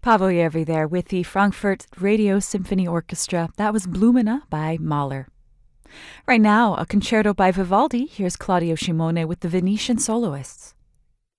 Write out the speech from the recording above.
Paavo Järvi there with the Frankfurt Radio Symphony Orchestra. That was Blumina by Mahler. Right now, a concerto by Vivaldi. Here's Claudio Scimone with the Venetian Soloists.